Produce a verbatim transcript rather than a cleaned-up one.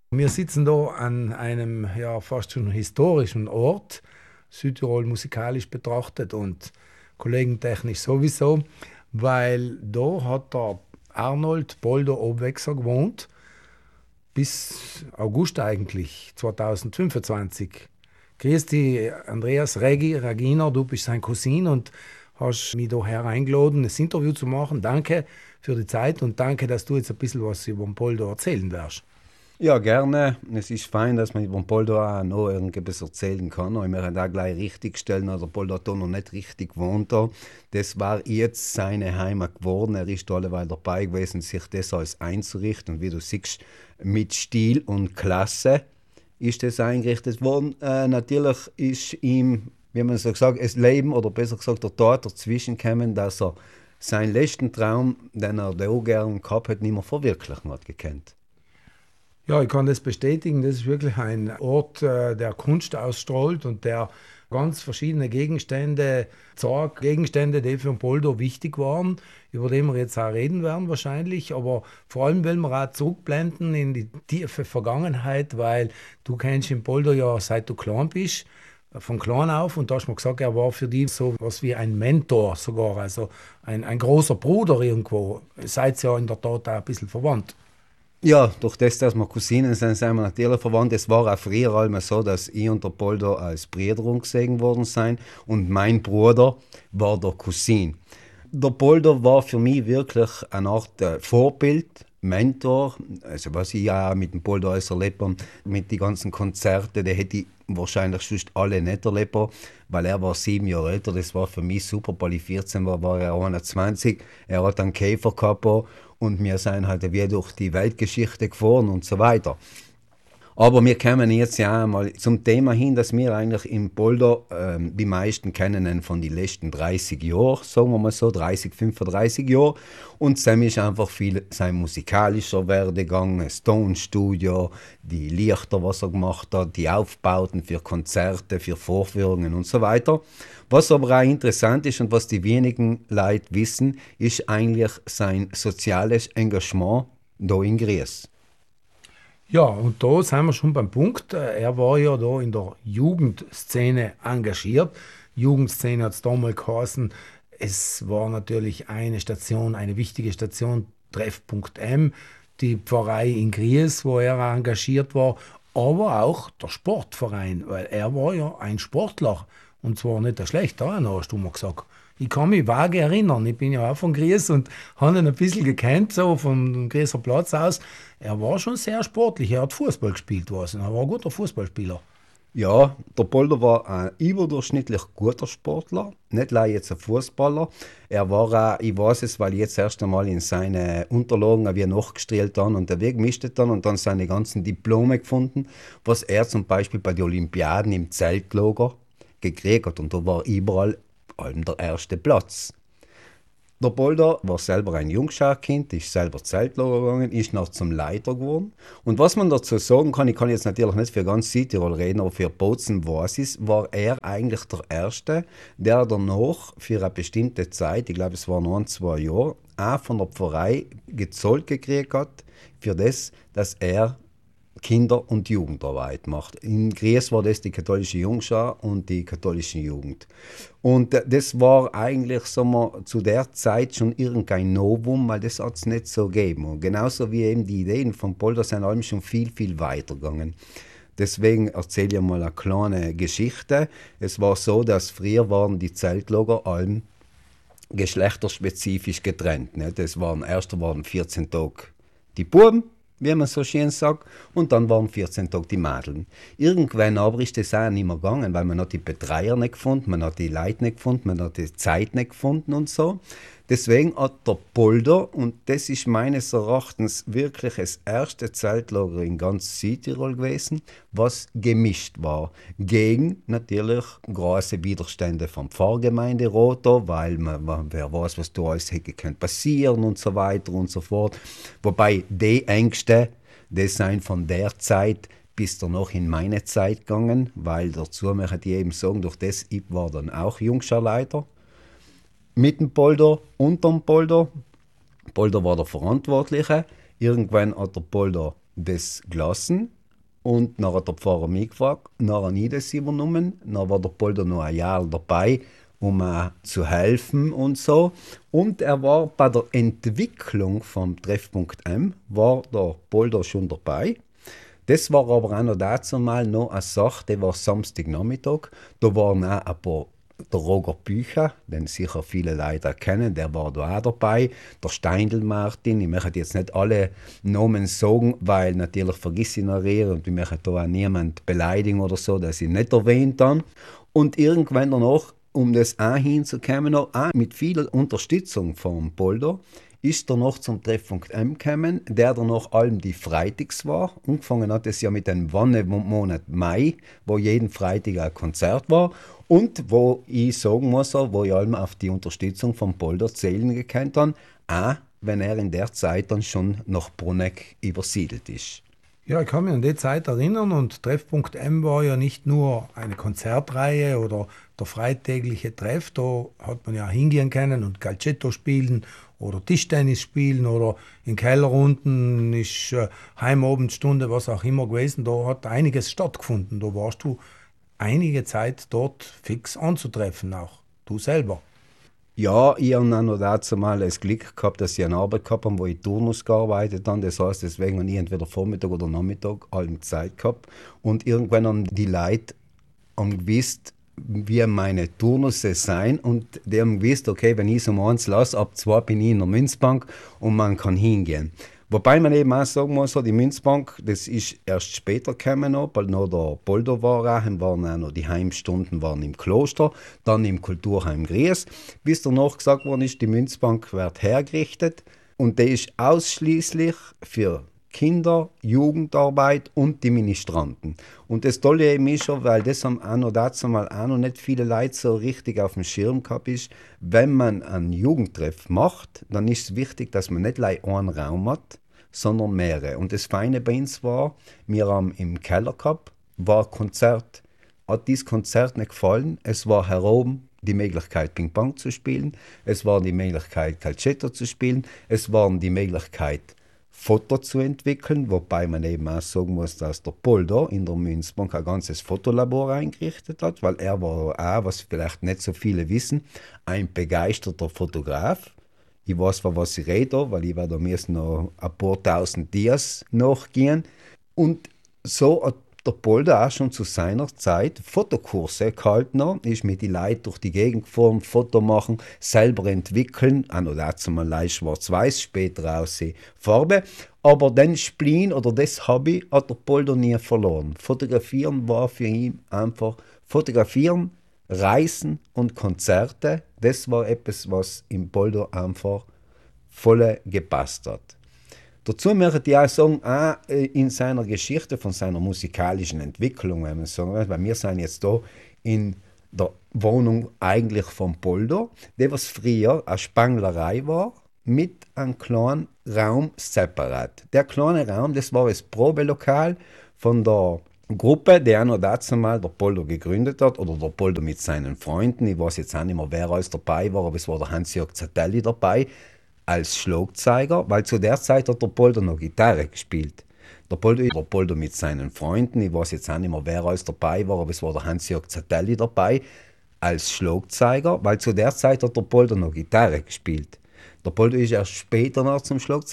Wir sitzen da an einem ja fast schon historischen Ort, Südtirol musikalisch betrachtet und kollegentechnisch sowieso, weil da hat der Arnold Bolder Obwechser gewohnt, bis August eigentlich zweitausendfünfundzwanzig. Grüß dich, Andreas Regi, Regina, du bist sein Cousin und hast mich hierher eingeladen, das Interview zu machen. Danke für die Zeit und danke, dass du jetzt ein bisschen was über den Poldo erzählen wirst. Ja, gerne. Es ist fein, dass man über den Poldo auch noch irgendetwas erzählen kann. Und wir haben auch gleich richtig stellen, also Poldo hat da noch nicht richtig gewohnt. Da. Das war jetzt seine Heimat geworden. Er ist alleweil dabei gewesen, sich das alles einzurichten. Und wie du siehst, mit Stil und Klasse ist das eingerichtet worden. Äh, natürlich ist ihm, wie man so sagt, das Leben oder besser gesagt der Tod dazwischen gekommen, dass er seinen letzten Traum, den er da auch gern gehabt hat, nicht mehr verwirklichen hat gekannt. Ja, ich kann das bestätigen. Das ist wirklich ein Ort, äh, der Kunst ausstrahlt und der ganz verschiedene Gegenstände zeigt. Gegenstände, die für den Poldo wichtig waren, über die wir jetzt auch reden werden wahrscheinlich. Aber vor allem wollen wir auch zurückblenden in die tiefe Vergangenheit, weil du kennst den Poldo ja seit du klein bist, von klein auf. Und da hast du mir gesagt, er war für dich so was wie ein Mentor sogar, also ein, ein großer Bruder irgendwo. Ihr seid ja in der Tat auch ein bisschen verwandt. Ja, durch das, dass wir Cousinen sind, sind wir natürlich verwandt. Es war auch früher einmal so, dass ich und der Poldo als Brüder gesehen worden sind und mein Bruder war der Cousin. Der Poldo war für mich wirklich eine Art äh, Vorbild, Mentor. Also was ich auch mit dem Poldo alles erlebt habe, mit den ganzen Konzerten, die hätte ich wahrscheinlich sonst alle nicht erlebt, weil er war sieben Jahre älter. Das war für mich super, weil ich vierzehn war, war er einundzwanzig. Er hat einen Käfer gehabt und wir sind halt wie durch die Weltgeschichte gefahren und so weiter. Aber wir kommen jetzt ja einmal zum Thema hin, dass wir eigentlich im Poldo ähm, die meisten kennen von den letzten dreißig Jahren, sagen wir mal so, dreißig, fünfunddreißig Jahre. Und Sam ist einfach viel sein musikalischer Werdegang, das Tonstudio, die Lichter, was er gemacht hat, die Aufbauten für Konzerte, für Vorführungen und so weiter. Was aber auch interessant ist und was die wenigen Leute wissen, ist eigentlich sein soziales Engagement hier in Gries. Ja, und da sind wir schon beim Punkt. Äh, Er war ja da in der Jugendszene engagiert. Jugendszene hat es damals geheißen. Es war natürlich eine Station, eine wichtige Station, Treffpunkt M, die Pfarrei in Gries, wo er engagiert war, aber auch der Sportverein, weil er war ja ein Sportler. Und zwar nicht der schlechte, einer, hast du mir gesagt. Ich kann mich vage erinnern, ich bin ja auch von Gries und habe ihn ein bisschen gekannt, so vom Grieser Platz aus. Er war schon sehr sportlich, er hat Fußball gespielt, was. Er war ein guter Fußballspieler. Ja, der Polder war ein überdurchschnittlich guter Sportler, nicht nur jetzt ein Fußballer. Er war auch, ich weiß es, weil ich jetzt erst einmal in seine Unterlagen wie nachgestellt habe und der Weg mischte dann und dann seine ganzen Diplome gefunden, was er zum Beispiel bei den Olympiaden im Zeltlager gekriegt hat und da war überall allem der erste Platz. Der Polder war selber ein Jungscharkind, ist selber Zeltlager gegangen, ist noch zum Leiter geworden. Und was man dazu sagen kann, ich kann jetzt natürlich nicht für ganz Südtirol reden, aber für Bozen weiß ich, war er eigentlich der Erste, der danach für eine bestimmte Zeit, ich glaube es waren ein, zwei Jahre, auch von der Pfarrei gezahlt gekriegt hat, für das, dass er Kinder- und Jugendarbeit macht. In Gries war das die katholische Jungschar und die katholische Jugend. Und äh, das war eigentlich, sagen wir, zu der Zeit schon irgendein Novum, weil das hat es nicht so gegeben. Und genauso wie eben die Ideen von Polder sind allem schon viel, viel weiter gegangen. Deswegen erzähle ich mal eine kleine Geschichte. Es war so, dass früher waren die Zeltlager allem geschlechterspezifisch getrennt. Ne? Das waren, erst waren vierzehn Tage die Buben, wie man so schön sagt, und dann waren vierzehn Tage die Mädeln. Irgendwann aber ist das auch nicht mehr gegangen, weil man hat die Betreier nicht gefunden, man hat die Leute nicht gefunden, man hat die Zeit nicht gefunden und so. Deswegen hat der Polder, und das ist meines Erachtens wirklich das erste Zeltlager in ganz Südtirol gewesen, was gemischt war. Gegen natürlich große Widerstände vom Pfarrgemeinderat, weil man, man, wer weiß, was da alles hätte können passieren und so weiter und so fort. Wobei die Ängste, das sind von der Zeit bis danach in meine Zeit gegangen, weil dazu möchte ich eben sagen, durch das ich war dann auch Jungscharleiter mit dem Polder, unter dem Polder. Polder war der Verantwortliche. Irgendwann hat der Polder das gelassen Und dann hat der Pfarrer mich gefragt, dann habe ich das übernommen. Dann war der Polder noch ein Jahr dabei, um äh, zu helfen und so. Und er war bei der Entwicklung vom Treffpunkt M, war der Polder schon dabei. Das war aber auch noch dazu mal noch eine Sache, die war Samstagnachmittag. Da waren auch ein paar, der Roger Bücher, den sicher viele Leute kennen, der war da auch dabei. Der Steindl Martin, ich möchte jetzt nicht alle Namen sagen, weil natürlich vergiss ich nachher und ich möchte da auch niemand beleidigen oder so, dass ich nicht erwähnt habe. Und irgendwann danach, um das auch hinzukommen, auch mit viel Unterstützung vom Polder, ist er noch zum Treffpunkt M gekommen, der dann noch allem die Freitags war. Angefangen hat es ja mit dem Wannenmonat Mai, wo jeden Freitag ein Konzert war. Und wo ich sagen muss, wo ich allem auf die Unterstützung von Polder zählen gekannt habe, auch wenn er in der Zeit dann schon nach Bruneck übersiedelt ist. Ja, ich kann mich an die Zeit erinnern und Treffpunkt M war ja nicht nur eine Konzertreihe oder der freitägliche Treff, da hat man ja hingehen können und Calcetto spielen oder Tischtennis spielen oder in Keller unten ist äh, Heimabendstunde, was auch immer gewesen, da hat einiges stattgefunden, da warst du einige Zeit dort fix anzutreffen, auch du selber. Ja, ich habe dann noch dazu mal das Glück gehabt, dass ich eine Arbeit gehabt habe, wo ich Turnus gearbeitet habe. Das heißt, deswegen habe ich entweder Vormittag oder Nachmittag allem Zeit gehabt. Und irgendwann haben die Leute haben gewusst, wie meine Turnusse sein. Und die haben gewusst, okay, wenn ich es um eins lasse, ab zwei bin ich in der Münzbank und man kann hingehen. Wobei man eben auch sagen muss, die Münzbank, das ist erst später gekommen, noch, weil noch der Polder war, auch, waren auch noch die Heimstunden waren im Kloster, dann im Kulturheim Gries, bis danach gesagt worden ist, die Münzbank wird hergerichtet und die ist ausschließlich für Kinder, Jugendarbeit und die Ministranten. Und das Tolle eben ist schon, weil das haben auch noch dazu mal auch noch nicht viele Leute so richtig auf dem Schirm gehabt ist, wenn man einen Jugendtreff macht, dann ist es wichtig, dass man nicht gleich einen Raum hat, sondern mehrere. Und das Feine bei uns war, wir haben im Keller gehabt, war Konzert, hat dieses Konzert nicht gefallen, es war heroben die Möglichkeit Ping-Pong zu spielen, es war die Möglichkeit Calcetto zu spielen, es war die Möglichkeit Foto zu entwickeln, wobei man eben auch sagen muss, dass der Polder in der Münzbank ein ganzes Fotolabor eingerichtet hat, weil er war auch, was vielleicht nicht so viele wissen, ein begeisterter Fotograf. Ich weiß, von was ich rede, weil ich werde mir noch ein paar tausend Dias nachgehen. Und so hat der Polder auch schon zu seiner Zeit Fotokurse gehalten, ist mit den Leuten durch die Gegend gefahren, Foto machen, selber entwickeln, auch noch dazu mal leicht schwarz-weiß, später aussehen Farbe. Aber den Spleen oder das Hobby hat der Polder nie verloren. Fotografieren war für ihn einfach Fotografieren, Reisen und Konzerte. Das war etwas, was im Polder einfach voll gepasst hat. Dazu möchte ich auch sagen, auch in seiner Geschichte von seiner musikalischen Entwicklung, wenn man sagen will, weil wir sind jetzt da in der Wohnung eigentlich vom Polder, die was früher eine Spanglerei war, mit einem kleinen Raum separat. Der kleine Raum, das war das Probelokal von der Gruppe, die auch noch dazu mal der Polder gegründet hat, oder der Polder mit seinen Freunden. Ich weiß jetzt auch nicht mehr, wer alles dabei war, aber es war der Hans-Jörg Zatelli dabei, als Schlagzeuger, weil zu der Zeit hat der Polder noch Gitarre gespielt. Der Polder, der Polder mit seinen Freunden, ich weiß jetzt auch nicht mehr, wer alles dabei war, aber es war der Hans-Jörg Zatelli dabei, als Schlagzeuger, weil zu der Zeit hat der Polder noch Gitarre gespielt. Der Polder ist erst später noch zum Schlagzeug